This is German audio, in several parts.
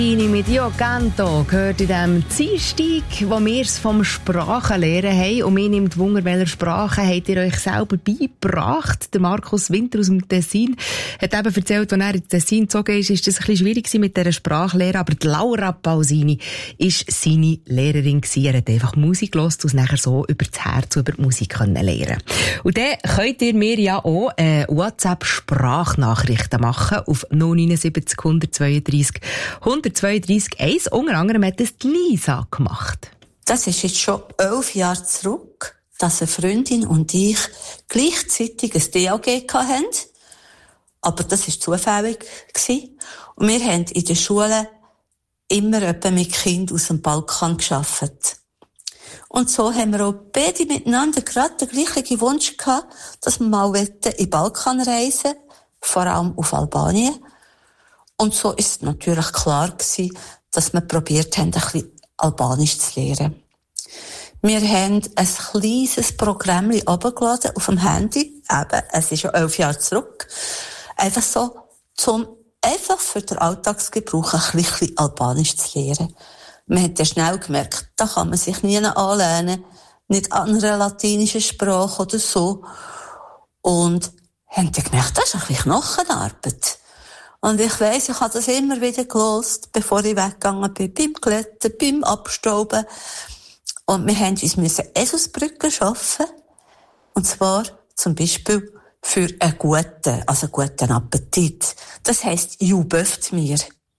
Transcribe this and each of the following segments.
Mit Io Canto gehört in diesem Dienstag, wo wir es vom Sprachenlernen haben. Und mir nimmt Wunder, welche Sprachen habt ihr euch selber beigebracht? Der Markus Winter aus dem Tessin hat eben erzählt, als er ins Tessin gezogen ist das ein bisschen schwierig mit dieser Sprachlehre. Aber die Laura Pausini war seine Lehrerin gewesen. Er hat einfach Musik gehört und nachher so über das Herz, über die Musik lernen. Und dann könnt ihr mir ja auch WhatsApp-Sprachnachrichten machen auf 079 132 132.1. Unter anderem hat das Lisa gemacht. Das ist jetzt schon 11 Jahre zurück, dass eine Freundin und ich gleichzeitig ein DAG hatten. Aber das war zufällig. Und wir haben in der Schule immer mit Kindern aus dem Balkan gearbeitet. Und so haben wir auch beide miteinander gerade den gleichen Wunsch gehabt, dass wir mal in den Balkan reisen, vor allem auf Albanien. Und so ist es natürlich klar gewesen, dass wir probiert haben, ein bisschen Albanisch zu lernen. Wir haben ein kleines Programm runtergeladen auf dem Handy. Eben, es ist schon 11 Jahre zurück. Einfach so, einfach für den Alltagsgebrauch ein bisschen Albanisch zu lernen. Man hat ja schnell gemerkt, da kann man sich nie anlernen, nicht an einer latinischen Sprache oder so. Und haben dann gemerkt, das ist ein bisschen Knochenarbeit. Und ich weiss, ich habe das immer wieder gehört, bevor ich weggegangen bin, beim Klettern, beim Abstauben. Und wir mussten uns Eselsbrücken schaffen. Und zwar zum Beispiel für einen guten Appetit. Das heisst, juböft mir.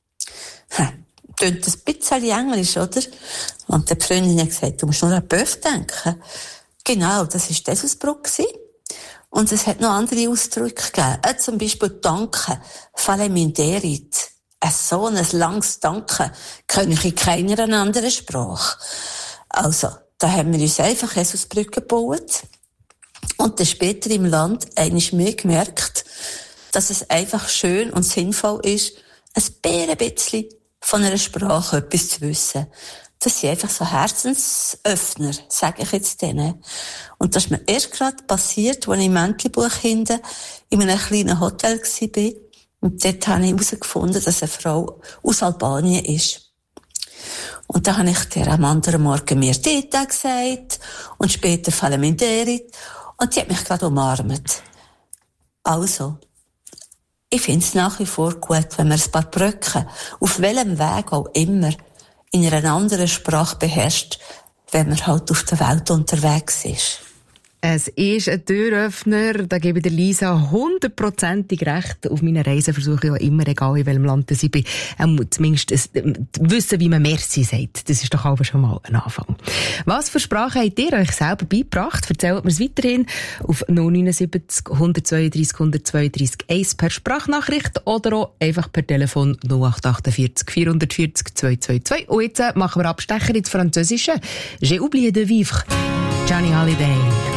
Tönt ein bisschen Englisch, oder? Und die Freundin hat gesagt, du musst nur an Böff denken. Genau, das war die Eselsbrücke. Und es hat noch andere Ausdrücke gegeben. Zum Beispiel Danke, Fale Minderit. So ein langes Danke kann ich in keiner anderen Sprache. Also, da haben wir uns einfach Eselsbrücke gebaut. Und dann später im Land einmal mehr gemerkt, dass es einfach schön und sinnvoll ist, ein bisschen von einer Sprache etwas zu wissen. Das sind einfach so Herzensöffner, sage ich jetzt denen. Und das ist mir erst gerade passiert, als ich im Mäntelbuch hinten in einem kleinen Hotel war. Und dort habe ich herausgefunden, dass eine Frau aus Albanien ist. Und da habe ich dir am anderen Morgen mir Dita gesagt und später Faleminderit. Und die hat mich gerade umarmt. Also, ich finde es nach wie vor gut, wenn man ein paar Brücken, auf welchem Weg auch immer, in einer anderen Sprache beherrscht, wenn man halt auf der Welt unterwegs ist. Es ist ein Türöffner, da gebe ich der Lisa 100%ig recht. Auf meinen Reisen versuche ich auch immer, egal in welchem Land ich bin, zumindest wissen, wie man Merci sagt. Das ist doch aber schon mal ein Anfang. Was für Sprachen habt ihr euch selber beigebracht? Erzählt mir es weiterhin auf 079 132 132 1 per Sprachnachricht oder auch einfach per Telefon 0848 440 222. Und jetzt machen wir Abstecher ins Französische. J'ai oublié de vivre. Johnny Hallyday.